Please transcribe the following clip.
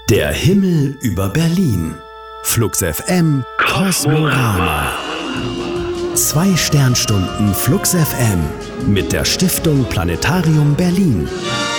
Der Himmel über Berlin. Flux FM Kosmorama. 2 Sternstunden Flux FM mit der Stiftung Planetarium Berlin.